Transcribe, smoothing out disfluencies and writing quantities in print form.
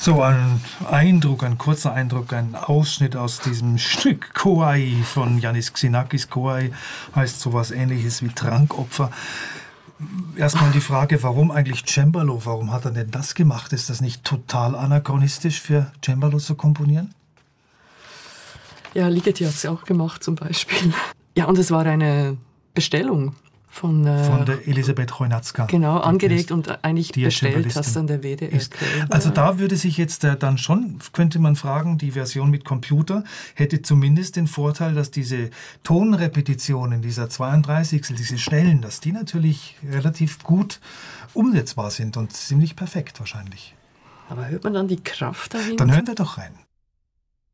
So ein Eindruck, ein kurzer Eindruck, ein Ausschnitt aus diesem Stück Koai von Yannis Xenakis. Koai heißt sowas Ähnliches wie Trankopfer. Erstmal die Frage, warum eigentlich Cembalo? Warum hat er denn das gemacht? Ist das nicht total anachronistisch für Cembalo zu komponieren? Ja, Ligeti hat es auch gemacht zum Beispiel. Ja, und es war eine Bestellung von der Elisabeth Chojnacka. Genau, angeregt und eigentlich bestellt hast an der WDR. Also da würde sich jetzt dann schon, könnte man fragen, die Version mit Computer hätte zumindest den Vorteil, dass diese Tonrepetitionen, dieser 32, diese Schnellen, dass die natürlich relativ gut umsetzbar sind und ziemlich perfekt wahrscheinlich. Aber hört man dann die Kraft dahinter? Dann hören wir doch rein.